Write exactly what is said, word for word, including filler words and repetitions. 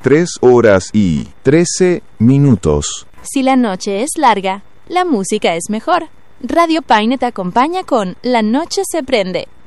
tres horas y trece minutos. Si la noche es larga, la música es mejor. Radio Paine te acompaña con La Noche se prende.